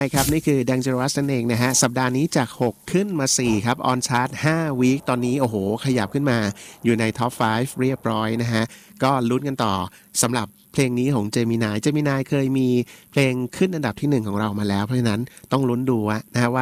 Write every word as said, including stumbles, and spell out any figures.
ใช่ครับนี่คือ Dangerous นั่นเองนะฮะสัปดาห์นี้จากหกขึ้นมาสี่ครับออนชาร์ตห้าวีคตอนนี้โอ้โหขยับขึ้นมาอยู่ในท็อปห้าเรียบร้อยนะฮะก็ลุ้นกันต่อสำหรับเพลงนี้ของเจมินายเจมินายเคยมีเพลงขึ้นอันดับที่หนึ่งของเรามาแล้วเพราะฉะนั้นต้องลุ้นดูนะฮะว่า